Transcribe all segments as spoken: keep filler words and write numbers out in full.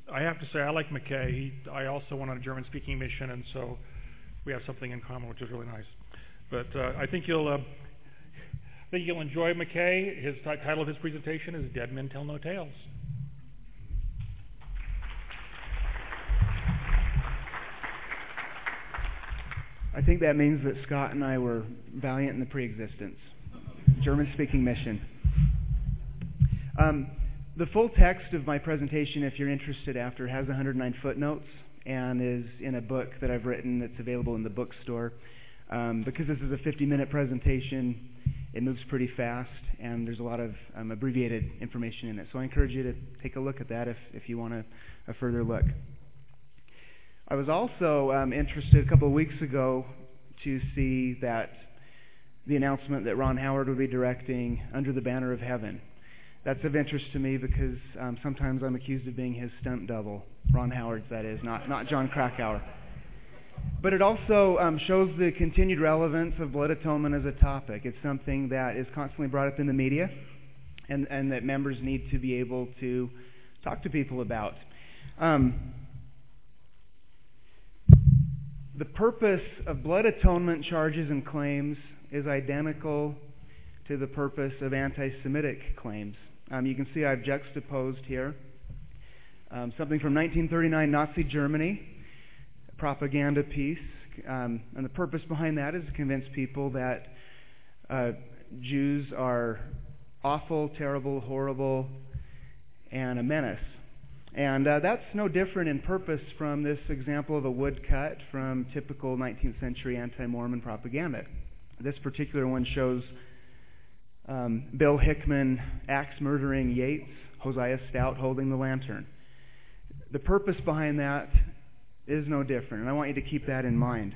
I have to say I like McKay. He, I also went on a German-speaking mission, and so we have something in common, which is really nice. But uh, I think you'll, uh, I think you'll enjoy McKay. His t- title of his presentation is "Dead Men Tell No Tales." I think that means that Scott and I were valiant in the pre-existence. German-speaking mission. Um, the full text of my presentation, if you're interested after, has one hundred nine footnotes and is in a book that I've written that's available in the bookstore. Um, because this is a fifty-minute presentation, it moves pretty fast, and there's a lot of um, abbreviated information in it. So I encourage you to take a look at that if, if you want a, a further look. I was also um, interested a couple of weeks ago to see that the announcement that Ron Howard would be directing Under the Banner of Heaven. That's of interest to me because um, sometimes I'm accused of being his stunt double. Ron Howard's, that is, not, not John Krakauer. But it also um, shows the continued relevance of blood atonement as a topic. It's something that is constantly brought up in the media and, and that members need to be able to talk to people about. Um, the purpose of blood atonement charges and claims is identical to the purpose of anti-Semitic claims. Um, you can see I've juxtaposed here um, something from nineteen thirty-nine Nazi Germany, a propaganda piece, um, and the purpose behind that is to convince people that uh, Jews are awful, terrible, horrible, and a menace. And uh, that's no different in purpose from this example of a woodcut from typical nineteenth century anti-Mormon propaganda. This particular one shows um, Bill Hickman axe-murdering Yates, Hosea Stout holding the lantern. The purpose behind that is no different, and I want you to keep that in mind.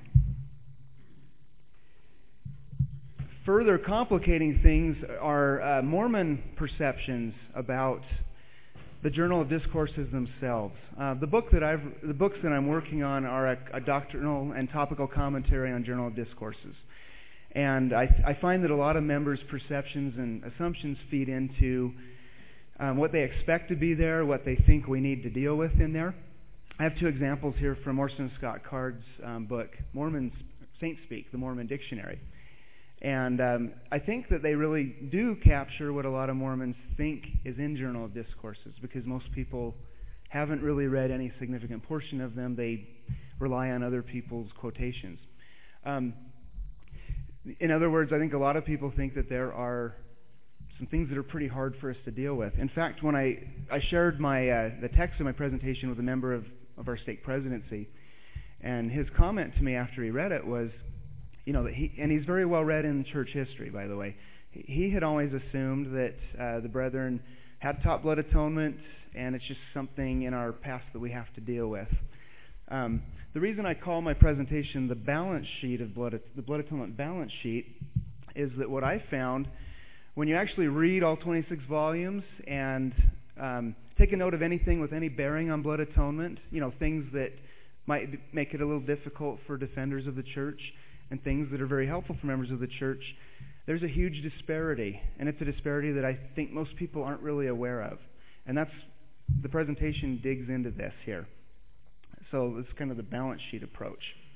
Further complicating things are uh, Mormon perceptions about the Journal of Discourses themselves. Uh, the book that I've, the books that I'm working on are a, a doctrinal and topical commentary on Journal of Discourses. And I, I find that a lot of members' perceptions and assumptions feed into um, what they expect to be there, what they think we need to deal with in there. I have two examples here from Orson Scott Card's um, book, Mormons Saint Speak, the Mormon Dictionary. And um, I think that they really do capture what a lot of Mormons think is in Journal of Discourses, because most people haven't really read any significant portion of them. They rely on other people's quotations. Um, In other words, I think a lot of people think that there are some things that are pretty hard for us to deal with. In fact, when I, I shared my uh, the text of my presentation with a member of, of our stake presidency, and his comment to me after he read it was, you know, that he, and he's very well read in church history, by the way. He had always assumed that uh, the brethren had taught blood atonement, and it's just something in our past that we have to deal with. Um, the reason I call my presentation the balance sheet of blood, the blood atonement balance sheet, is that what I found, when you actually read all twenty-six volumes and um, take a note of anything with any bearing on blood atonement, you know, things that might make it a little difficult for defenders of the church and things that are very helpful for members of the church, there's a huge disparity, and it's a disparity that I think most people aren't really aware of. And that's, the presentation digs into this here. So it's kind of the balance sheet approach.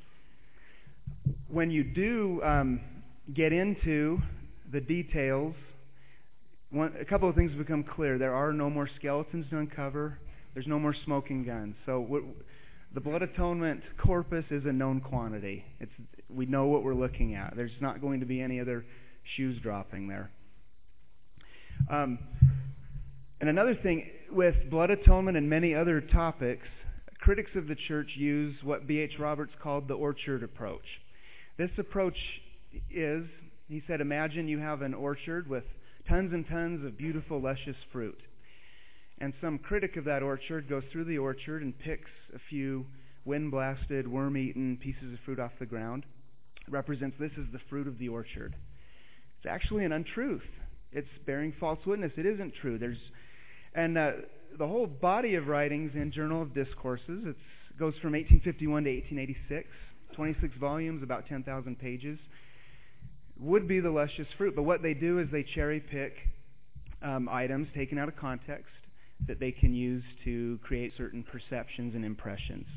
When you do um, get into the details, one, a couple of things become clear. There are no more skeletons to uncover. There's no more smoking guns. So what, the blood atonement corpus is a known quantity. It's, we know what we're looking at. There's not going to be any other shoes dropping there. Um, and another thing, with blood atonement and many other topics, critics of the church use what B H Roberts called the orchard approach. This approach is, he said, imagine you have an orchard with tons and tons of beautiful, luscious fruit. And some critic of that orchard goes through the orchard and picks a few wind-blasted, worm-eaten pieces of fruit off the ground. It represents this as the fruit of the orchard. It's actually an untruth. It's bearing false witness. It isn't true. There's, and uh, the whole body of writings in Journal of Discourses, it goes from eighteen fifty-one to eighteen eighty-six, twenty-six volumes, about ten thousand pages, would be the luscious fruit. But what they do is they cherry pick um, items taken out of context, that they can use to create certain perceptions and impressions.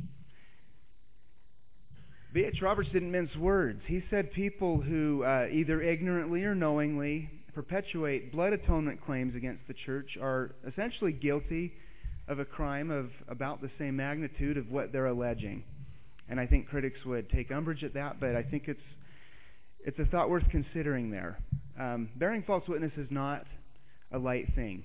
B H Roberts didn't mince words. He said people who uh, either ignorantly or knowingly perpetuate blood atonement claims against the church are essentially guilty of a crime of about the same magnitude of what they're alleging. And I think critics would take umbrage at that, but I think it's it's a thought worth considering there. Um, bearing false witness is not a light thing.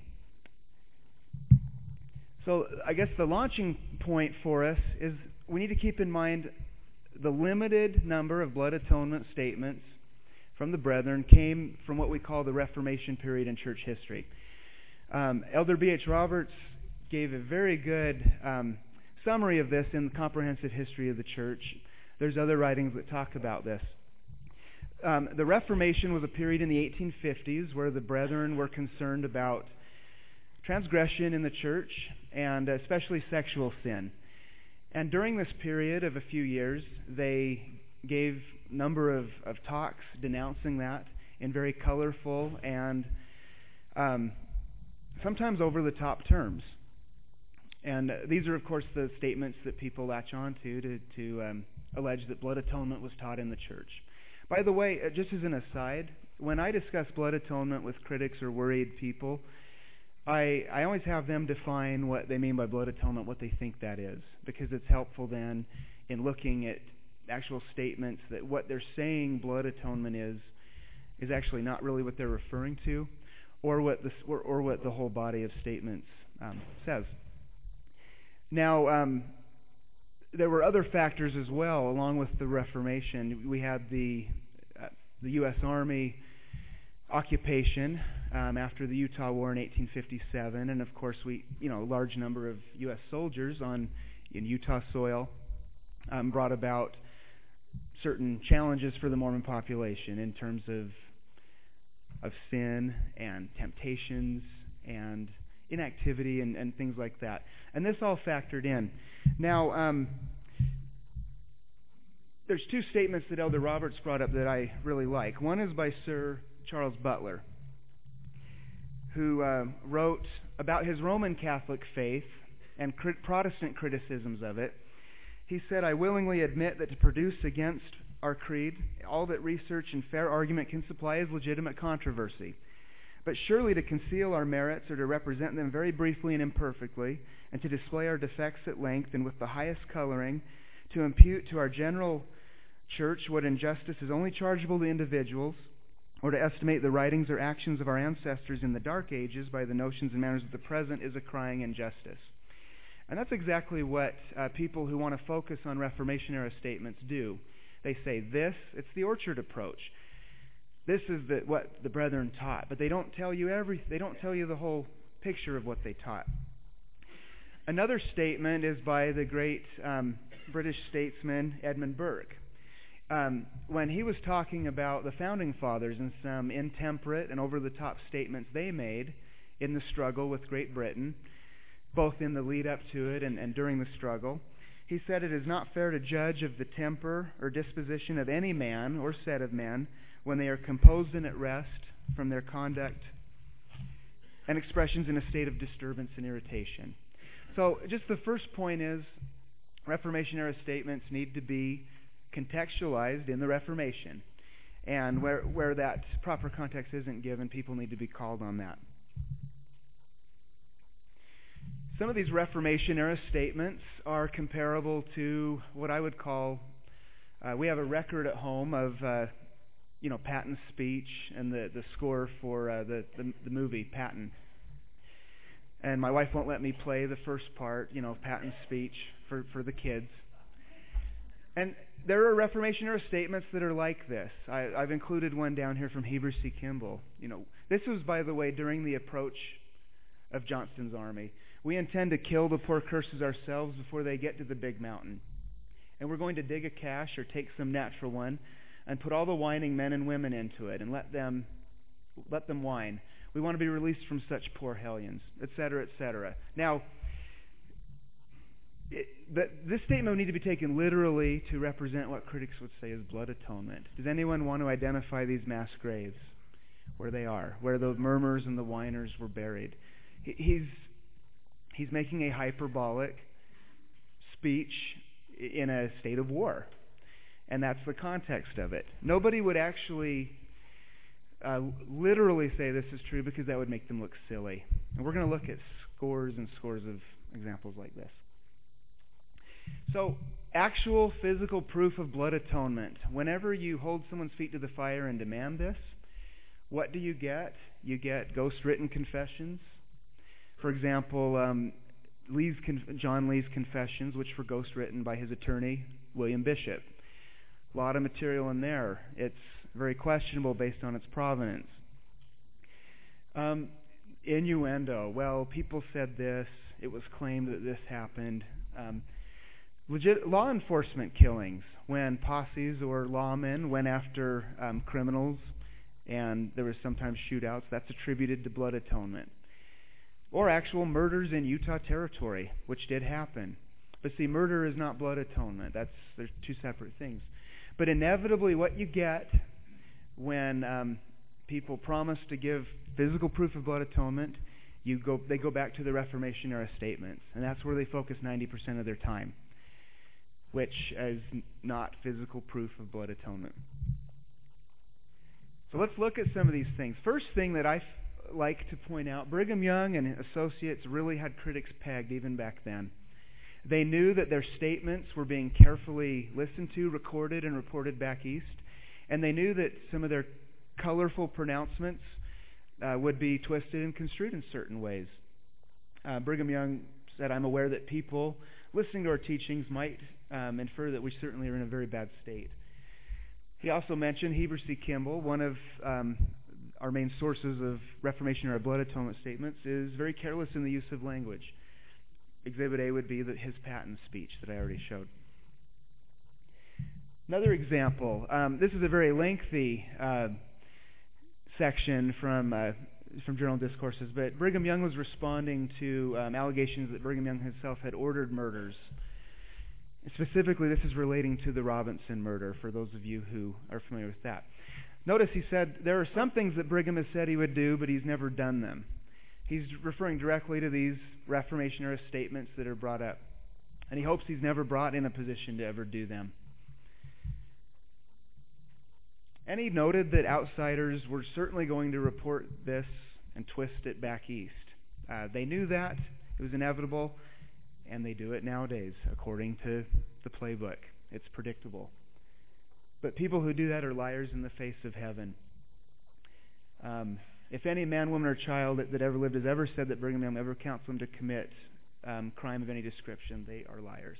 So I guess the launching point for us is we need to keep in mind the limited number of blood atonement statements from the brethren came from what we call the Reformation period in church history. Um, Elder B H Roberts gave a very good um, summary of this in the Comprehensive History of the Church. There's other writings that talk about this. Um, the Reformation was a period in the eighteen fifties where the brethren were concerned about transgression in the church and especially sexual sin. And during this period of a few years, they gave a number of, of talks denouncing that in very colorful and um, sometimes over-the-top terms. And uh, these are, of course, the statements that people latch on to to, to um, allege that blood atonement was taught in the church. By the way, uh, just as an aside, when I discuss blood atonement with critics or worried people, I, I always have them define what they mean by blood atonement, what they think that is, because it's helpful then in looking at actual statements that what they're saying blood atonement is is actually not really what they're referring to, or what the or, or what the whole body of statements um, says. Now, um, there were other factors as well along with the Reformation. We had the uh, the U S Army occupation um, after the Utah War in eighteen fifty-seven, and of course we, you know, a large number of U S soldiers on in Utah soil um, brought about certain challenges for the Mormon population in terms of of sin and temptations and inactivity and, and things like that. And this all factored in. Now, um, there's two statements that Elder Roberts brought up that I really like. One is by Sir Charles Butler, who uh, wrote about his Roman Catholic faith and crit- Protestant criticisms of it. He said, "I willingly admit that to produce against our creed all that research and fair argument can supply is legitimate controversy. But surely to conceal our merits or to represent them very briefly and imperfectly, and to display our defects at length and with the highest coloring, to impute to our general church what injustice is only chargeable to individuals, or to estimate the writings or actions of our ancestors in the dark ages by the notions and manners of the present is a crying injustice." And that's exactly what uh, people who want to focus on Reformation-era statements do. They say this, it's the orchard approach. This is the, what the brethren taught, but they don't tell you every, they don't tell you the whole picture of what they taught. Another statement is by the great um, British statesman Edmund Burke. Um, when he was talking about the Founding Fathers and some intemperate and over-the-top statements they made in the struggle with Great Britain, both in the lead-up to it and, and during the struggle, he said, "It is not fair to judge of the temper or disposition of any man or set of men when they are composed and at rest from their conduct and expressions in a state of disturbance and irritation." So just the first point is Reformation-era statements need to be contextualized in the Reformation. And where, where that proper context isn't given, people need to be called on that. Some of these Reformation-era statements are comparable to what I would call, uh, we have a record at home of, uh, you know, Patton's speech and the, the score for uh, the, the the movie Patton. And my wife won't let me play the first part, you know, Patton's speech for, for the kids. And there are Reformation-era statements that are like this. I, I've included one down here from Heber C. Kimball. You know, this was, by the way, during the approach of Johnston's army. "We intend to kill the poor curses ourselves before they get to the big mountain. And we're going to dig a cache or take some natural one and put all the whining men and women into it and let them let them whine. We want to be released from such poor hellions," et cetera, et cetera. Now, it, the, this statement would need to be taken literally to represent what critics would say is blood atonement. Does anyone want to identify these mass graves, where they are, where the murmurs and the whiners were buried? He, he's He's making a hyperbolic speech in a state of war. And that's the context of it. Nobody would actually uh, literally say this is true because that would make them look silly. And we're going to look at scores and scores of examples like this. So, actual physical proof of blood atonement. Whenever you hold someone's feet to the fire and demand this, what do you get? You get ghost-written confessions. For example, um, Lee's conf- John Lee's confessions, which were ghost-written by his attorney, William Bishop. A lot of material in there. It's very questionable based on its provenance. Um, innuendo. Well, people said this. It was claimed that this happened. Um, legit law enforcement killings, when posses or lawmen went after um, criminals, and there was sometimes shootouts. That's attributed to blood atonement. Or actual murders in Utah Territory, which did happen. But see, murder is not blood atonement. That's there's two separate things. But inevitably, what you get when um, people promise to give physical proof of blood atonement, you go they go back to the Reformation era statements, and that's where they focus ninety percent of their time, which is not physical proof of blood atonement. So let's look at some of these things. First thing that I f- like to point out, Brigham Young and Associates really had critics pegged even back then. They knew that their statements were being carefully listened to, recorded, and reported back east. And they knew that some of their colorful pronouncements uh, would be twisted and construed in certain ways. Uh, Brigham Young said, "I'm aware that people listening to our teachings might um, infer that we certainly are in a very bad state." He also mentioned Heber C. Kimball, one of um, our main sources of Reformation era blood atonement statements, is very careless in the use of language. Exhibit A would be the, his patent speech that I already showed. Another example. Um, this is a very lengthy uh, section from uh, from Journal of Discourses, but Brigham Young was responding to um, allegations that Brigham Young himself had ordered murders. Specifically, this is relating to the Robinson murder, for those of you who are familiar with that. Notice he said there are some things that Brigham has said he would do, but he's never done them. He's referring directly to these Reformation era statements that are brought up. And he hopes he's never brought in a position to ever do them. And he noted that outsiders were certainly going to report this and twist it back east. Uh, they knew that. It was inevitable. And they do it nowadays, according to the playbook. It's predictable. But people who do that are liars in the face of heaven. Um, if any man, woman, or child that, that ever lived has ever said that Brigham Young ever counseled them to commit um, crime of any description, they are liars.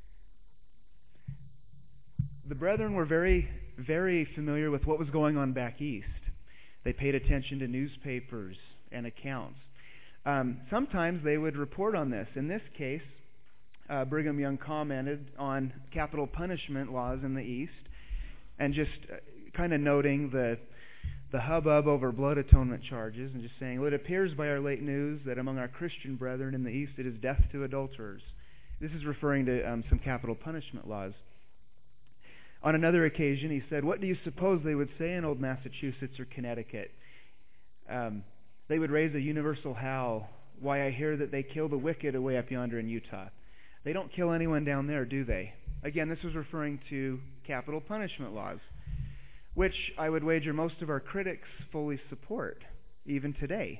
The brethren were very, very familiar with what was going on back east. They paid attention to newspapers and accounts. Um, sometimes they would report on this. In this case, uh, Brigham Young commented on capital punishment laws in the East, and just uh, kind of noting the the hubbub over blood atonement charges, and just saying, well, it appears by our late news that among our Christian brethren in the East it is death to adulterers. This is referring to um, some capital punishment laws. On another occasion, he said, what do you suppose they would say in old Massachusetts or Connecticut? Um, they would raise a universal howl, why I hear that they kill the wicked away up yonder in Utah. They don't kill anyone down there, do they? Again, this was referring to capital punishment laws, which I would wager most of our critics fully support, even today.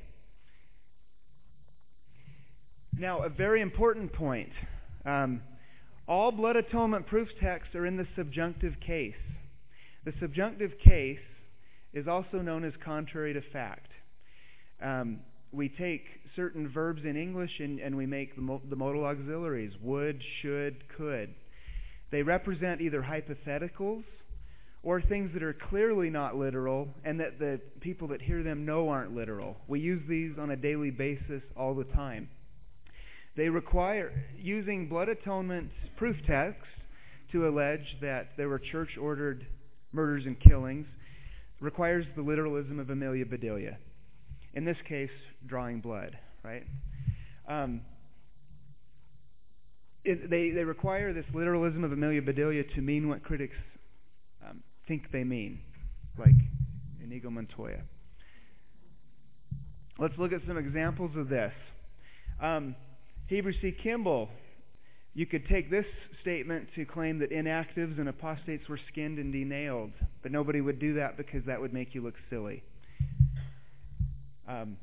Now, a very important point. Um, all blood atonement proof texts are in the subjunctive case. The subjunctive case is also known as contrary to fact. Um, we take certain verbs in English and, and we make the, mo- the modal auxiliaries, would, should, could. They represent either hypotheticals or things that are clearly not literal and that the people that hear them know aren't literal. We use these on a daily basis all the time. They require using blood atonement proof texts to allege that there were church-ordered murders and killings requires the literalism of Amelia Bedelia. In this case, drawing blood, right? Um, it, they, they require this literalism of Amelia Bedelia to mean what critics um, think they mean, like Inigo Montoya. Let's look at some examples of this. Um, Heber C. Kimball, you could take this statement to claim that inactives and apostates were skinned and denailed, but nobody would do that because that would make you look silly. Um,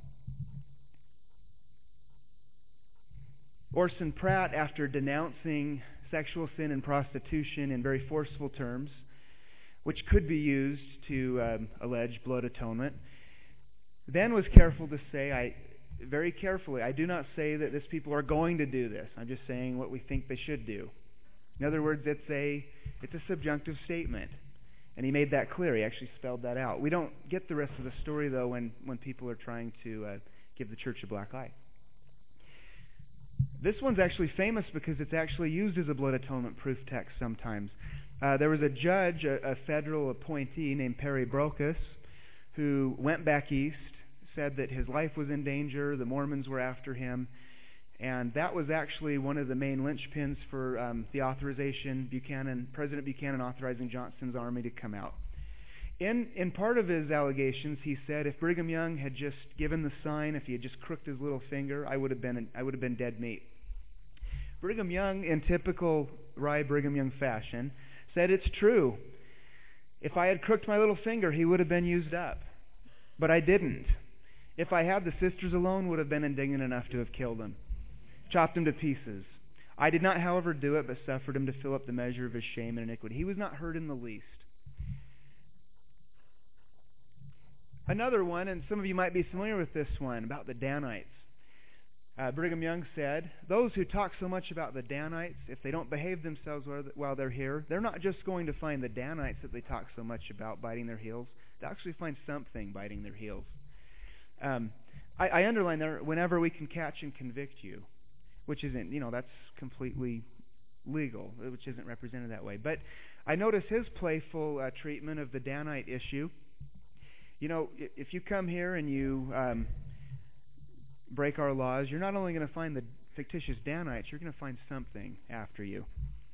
Orson Pratt, after denouncing sexual sin and prostitution in very forceful terms, which could be used to um, allege blood atonement, then was careful to say, I very carefully, I do not say that these people are going to do this. I'm just saying what we think they should do. In other words, it's a it's a subjunctive statement. And he made that clear. He actually spelled that out. We don't get the rest of the story, though, when, when people are trying to uh, give the church a black eye. This one's actually famous because it's actually used as a blood atonement proof text sometimes. Uh, there was a judge, a, a federal appointee named Perry Brocus, who went back east, said that his life was in danger, the Mormons were after him, and that was actually one of the main linchpins for um, the authorization, Buchanan, President Buchanan authorizing Johnston's army to come out. In in part of his allegations, he said, if Brigham Young had just given the sign, if he had just crooked his little finger, I would have been I would have been dead meat. Brigham Young, in typical wry Brigham Young fashion, said it's true. If I had crooked my little finger, he would have been used up. But I didn't. If I had, the sisters alone would have been indignant enough to have killed him, chopped him to pieces. I did not, however, do it, but suffered him to fill up the measure of his shame and iniquity. He was not hurt in the least. Another one, and some of you might be familiar with this one, about the Danites. Uh, Brigham Young said, those who talk so much about the Danites, if they don't behave themselves while they're here, they're not just going to find the Danites that they talk so much about biting their heels. They'll actually find something biting their heels. Um, I, I underline there, whenever we can catch and convict you, which isn't, you know, that's completely legal, which isn't represented that way. But I notice his playful uh, treatment of the Danite issue. You know, if you come here and you um, break our laws, you're not only going to find the fictitious Danites, you're going to find something after you.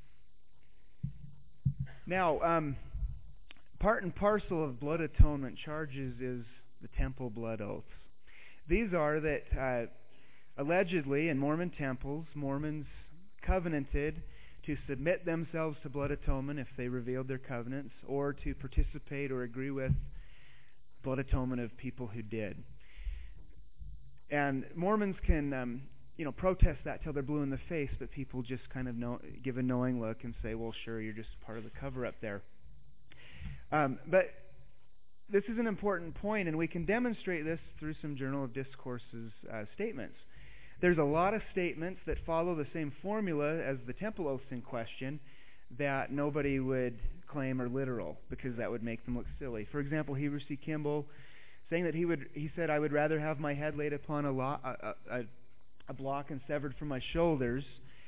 Now, um, part and parcel of blood atonement charges is the temple blood oaths. These are that uh, allegedly in Mormon temples, Mormons covenanted to submit themselves to blood atonement if they revealed their covenants, or to participate or agree with blood atonement of people who did. And Mormons can, um, you know, protest that till they're blue in the face, but people just kind of know, give a knowing look and say, well, sure, you're just part of the cover-up there. Um, but this is an important point, and we can demonstrate this through some Journal of Discourses uh, statements. There's a lot of statements that follow the same formula as the temple oaths in question that nobody would claim are literal, because that would make them look silly. For example, Heber C. Kimball saying that he would, he said, I would rather have my head laid upon a, lo- a, a, a block and severed from my shoulders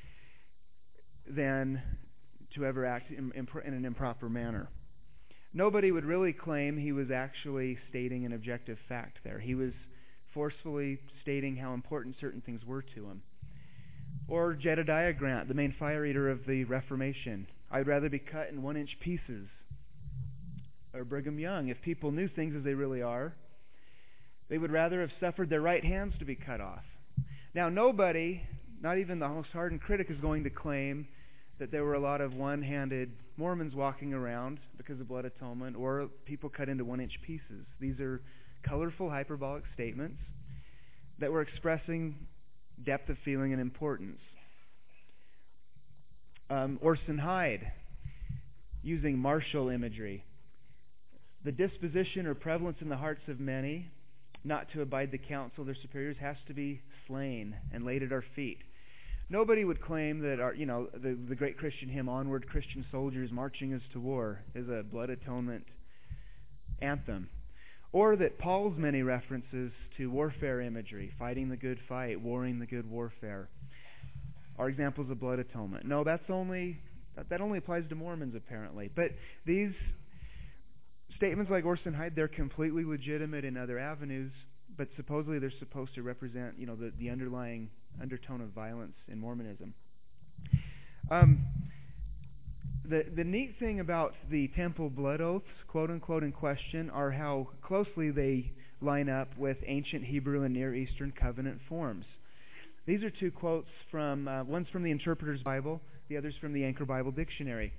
than to ever act in, in an improper manner. Nobody would really claim he was actually stating an objective fact there. He was forcefully stating how important certain things were to him. Or Jedediah Grant, the main fire eater of the Reformation. I'd rather be cut in one-inch pieces. Or Brigham Young, if people knew things as they really are, they would rather have suffered their right hands to be cut off. Now, nobody, not even the most hardened critic, is going to claim that there were a lot of one-handed Mormons walking around because of blood atonement, or people cut into one-inch pieces. These are colorful, hyperbolic statements that were expressing depth of feeling and importance. Um, Orson Hyde, using martial imagery. The disposition or prevalence in the hearts of many not to abide the counsel of their superiors has to be slain and laid at our feet. Nobody would claim that our, you know, the, the great Christian hymn, Onward Christian Soldiers Marching Us to War, is a blood atonement anthem. Or that Paul's many references to warfare imagery, fighting the good fight, warring the good warfare, are examples of blood atonement. No, that's only that, that only applies to Mormons, apparently. But these statements like Orson Hyde, they're completely legitimate in other avenues, but supposedly they're supposed to represent, you know, the, the underlying undertone of violence in Mormonism. Um, the the neat thing about the temple blood oaths, quote unquote, in question, are how closely they line up with ancient Hebrew and Near Eastern covenant forms. These are two quotes from, uh, one's from the Interpreter's Bible, the other's from the Anchor Bible Dictionary.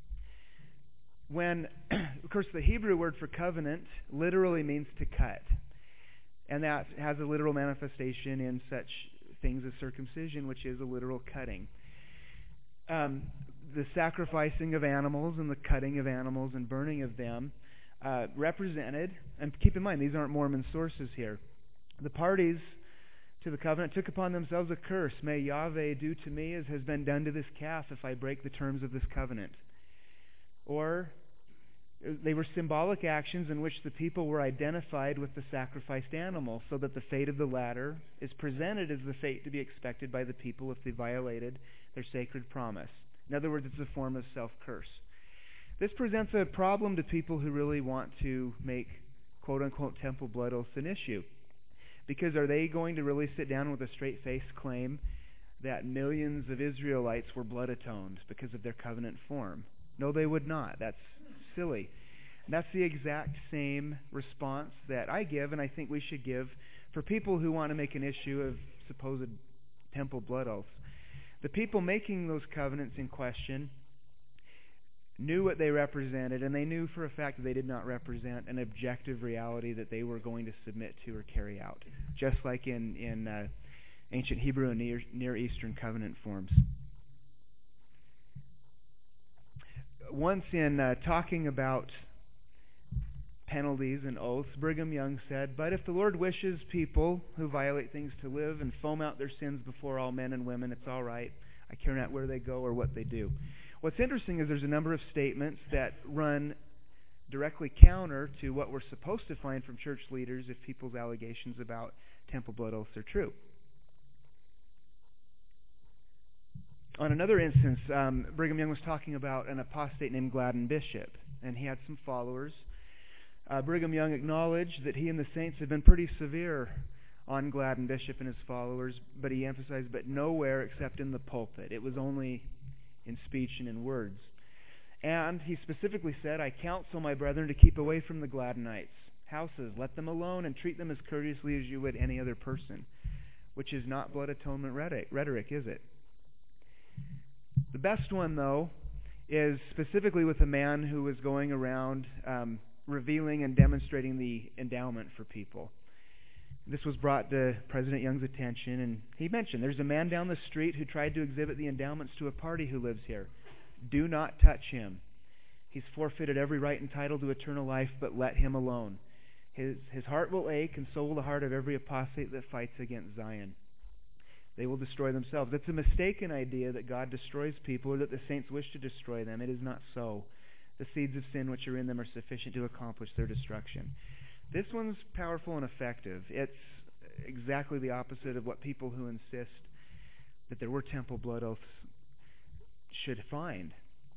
When, of course, the Hebrew word for covenant literally means to cut. And that has a literal manifestation in such things as circumcision, which is a literal cutting. Um, the sacrificing of animals and the cutting of animals and burning of them uh, represented, and keep in mind, these aren't Mormon sources here, the parties to the covenant took upon themselves a curse. May Yahweh do to me as has been done to this calf if I break the terms of this covenant. Or they were symbolic actions in which the people were identified with the sacrificed animal, so that the fate of the latter is presented as the fate to be expected by the people if they violated their sacred promise. In other words, it's a form of self-curse. This presents a problem to people who really want to make quote-unquote temple blood oaths an issue. Because are they going to really sit down with a straight-faced claim that millions of Israelites were blood atoned because of their covenant form? No, they would not. That's silly. And that's the exact same response that I give, and I think we should give, for people who want to make an issue of supposed temple blood oaths. The people making those covenants in question knew what they represented, and they knew for a fact that they did not represent an objective reality that they were going to submit to or carry out, just like in, in uh, ancient Hebrew and Near, Near Eastern covenant forms. Once in uh, talking about penalties and oaths, Brigham Young said, "But if the Lord wishes people who violate things to live and foam out their sins before all men and women, it's all right. I care not where they go or what they do." What's interesting is there's a number of statements that run directly counter to what we're supposed to find from church leaders if people's allegations about temple blood oaths are true. On another instance, um, Brigham Young was talking about an apostate named Gladden Bishop, and he had some followers. Uh, Brigham Young acknowledged that he and the saints had been pretty severe on Gladden Bishop and his followers, but he emphasized, but nowhere except in the pulpit. It was only in speech and in words. And he specifically said, "I counsel my brethren to keep away from the Gladdenites' houses. Let them alone and treat them as courteously as you would any other person," which is not blood atonement rhetoric, rhetoric, is it? The best one, though, is specifically with a man who was going around um, revealing and demonstrating the endowment for people. This was brought to President Young's attention, and he mentioned, "There's a man down the street who tried to exhibit the endowments to a party who lives here. Do not touch him. He's forfeited every right and title to eternal life, but let him alone. His, his heart will ache, and so will the heart of every apostate that fights against Zion. They will destroy themselves." It's a mistaken idea that God destroys people or that the saints wish to destroy them. It is not so. The seeds of sin which are in them are sufficient to accomplish their destruction. This one's powerful and effective. It's exactly the opposite of what people who insist that there were temple blood oaths should find.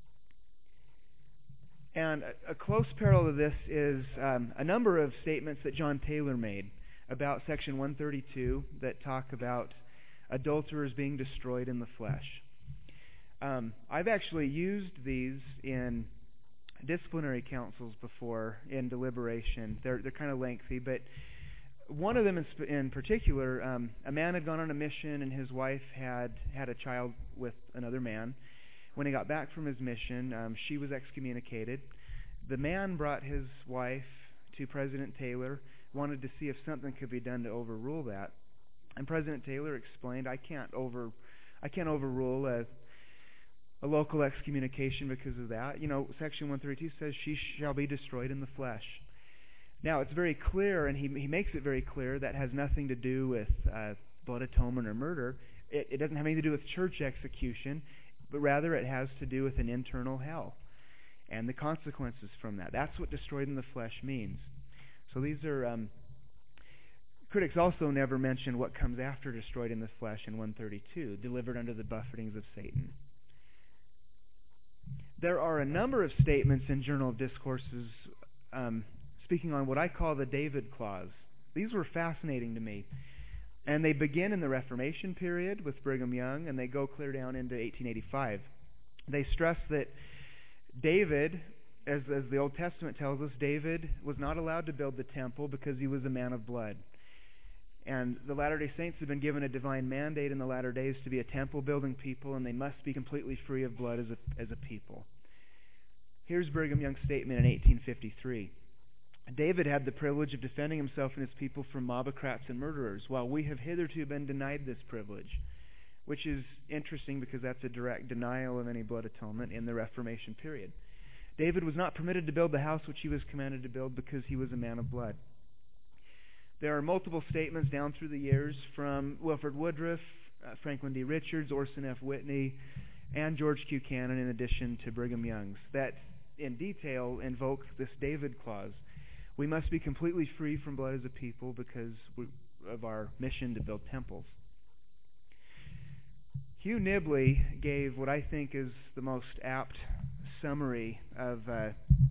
And a, a close parallel to this is um, a number of statements that John Taylor made about Section one thirty-two that talk about adulterers being destroyed in the flesh. Um, I've actually used these in disciplinary councils before in deliberation. They're they're kind of lengthy, but one of them in, sp- in particular, um, a man had gone on a mission and his wife had had a child with another man. When he got back from his mission, um, she was excommunicated. The man brought his wife to President Taylor, wanted to see if something could be done to overrule that. And President Taylor explained, I can't over, I can't overrule a, a local excommunication because of that. You know, Section one thirty-two says she shall be destroyed in the flesh. Now, it's very clear, and he he makes it very clear, that has nothing to do with uh, blood atonement or murder. It, it doesn't have anything to do with church execution, but rather it has to do with an internal hell and the consequences from that. That's what destroyed in the flesh means. So these are... Um, Critics also never mention what comes after destroyed in the flesh in one thirty-two, delivered under the buffetings of Satan. There are a number of statements in Journal of Discourses um, speaking on what I call the David Clause. These were fascinating to me. And they begin in the Reformation period with Brigham Young, and they go clear down into eighteen eighty-five. They stress that David, as, as the Old Testament tells us, David was not allowed to build the temple because he was a man of blood. And the Latter-day Saints have been given a divine mandate in the latter days to be a temple-building people, and they must be completely free of blood as a, as a people. Here's Brigham Young's statement in eighteen fifty-three. David had the privilege of defending himself and his people from mobocrats and murderers, while we have hitherto been denied this privilege, which is interesting because that's a direct denial of any blood atonement in the Reformation period. David was not permitted to build the house which he was commanded to build because he was a man of blood. There are multiple statements down through the years from Wilford Woodruff, uh, Franklin D. Richards, Orson F. Whitney, and George Q. Cannon, in addition to Brigham Young's, that in detail invoke this David clause. We must be completely free from blood as a people because we, of our mission to build temples. Hugh Nibley gave what I think is the most apt summary of uh,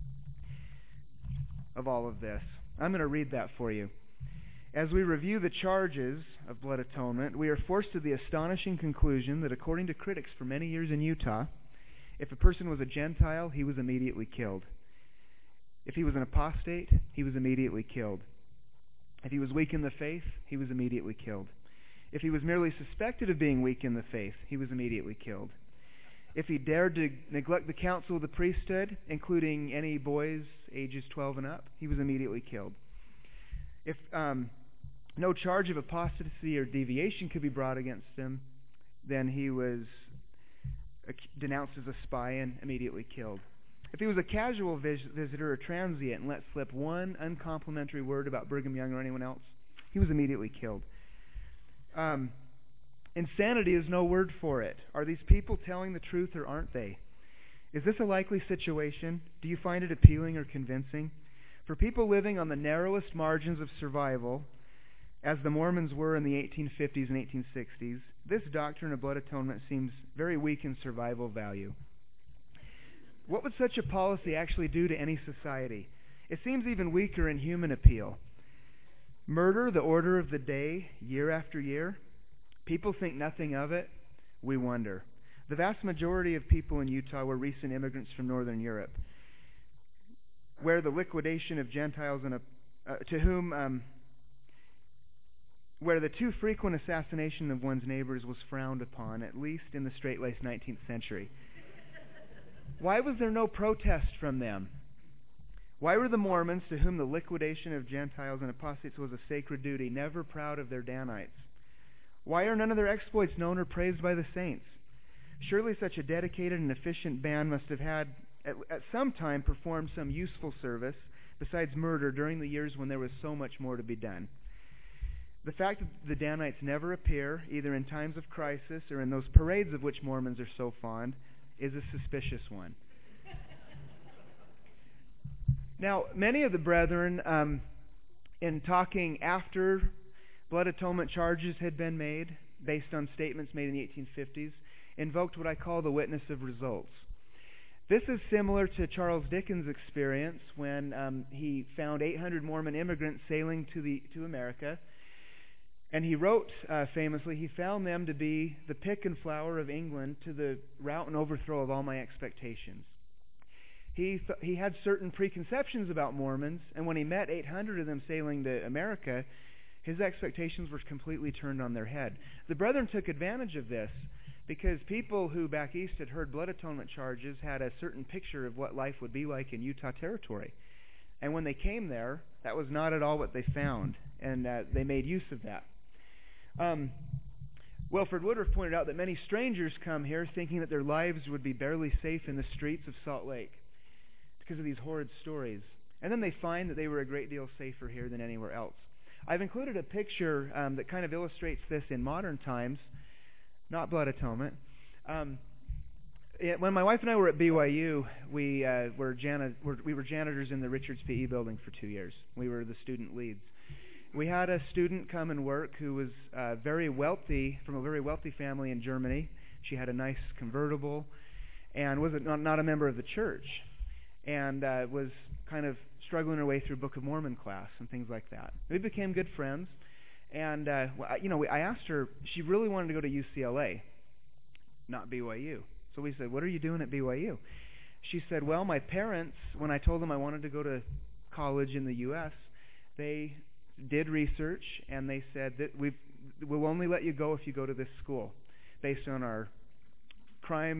of all of this. I'm going to read that for you. As we review the charges of blood atonement, we are forced to the astonishing conclusion that according to critics for many years in Utah, if a person was a Gentile, he was immediately killed. If he was an apostate, he was immediately killed. If he was weak in the faith, he was immediately killed. If he was merely suspected of being weak in the faith, he was immediately killed. If he dared to neglect the counsel of the priesthood, including any boys ages twelve and up, he was immediately killed. If um, no charge of apostasy or deviation could be brought against him, then he was denounced as a spy and immediately killed. If he was a casual vis- visitor or transient and let slip one uncomplimentary word about Brigham Young or anyone else, he was immediately killed. Um, insanity is no word for it. Are these people telling the truth or aren't they? Is this a likely situation? Do you find it appealing or convincing? For people living on the narrowest margins of survival, as the Mormons were in the eighteen fifties and eighteen sixties, this doctrine of blood atonement seems very weak in survival value. What would such a policy actually do to any society? It seems even weaker in human appeal. Murder, the order of the day, year after year. People think nothing of it. We wonder. The vast majority of people in Utah were recent immigrants from Northern Europe, where the liquidation of Gentiles and a, uh, to whom, um, where the too frequent assassination of one's neighbors was frowned upon, at least in the straight-laced nineteenth century. Why was there no protest from them? Why were the Mormons, to whom the liquidation of Gentiles and apostates was a sacred duty, never proud of their Danites? Why are none of their exploits known or praised by the saints? Surely such a dedicated and efficient band must have had, at, at some time, performed some useful service besides murder during the years when there was so much more to be done. The fact that the Danites never appear, either in times of crisis or in those parades of which Mormons are so fond, is a suspicious one. Now, many of the brethren, um, in talking after blood atonement charges had been made, based on statements made in the eighteen fifties, invoked what I call the witness of results. This is similar to Charles Dickens' experience when um, he found eight hundred Mormon immigrants sailing to the to America, and he wrote uh, famously, he found them to be the pick and flower of England, to the rout and overthrow of all my expectations. He th- he had certain preconceptions about Mormons, and when he met eight hundred of them sailing to America, his expectations were completely turned on their head. The brethren took advantage of this because people who back east had heard blood atonement charges had a certain picture of what life would be like in Utah Territory. And when they came there, that was not at all what they found, and uh, they made use of that. Um, Wilford Woodruff pointed out that many strangers come here thinking that their lives would be barely safe in the streets of Salt Lake because of these horrid stories. And then they find that they were a great deal safer here than anywhere else. I've included a picture um, that kind of illustrates this in modern times, not blood atonement. Um, it, when my wife and I were at B Y U, we uh, were, jani- were we were janitors in the Richards P E building for two years. We were the student leads. We had a student come and work who was uh, very wealthy, from a very wealthy family in Germany. She had a nice convertible and was not, not a member of the church, and uh, was kind of struggling her way through Book of Mormon class and things like that. We became good friends, and uh, you know, I asked her, she really wanted to go to U C L A, not B Y U. So we said, what are you doing at B Y U? She said, well, my parents, when I told them I wanted to go to college in the U S, they did research, and they said that we've, we'll only let you go if you go to this school, based on our crime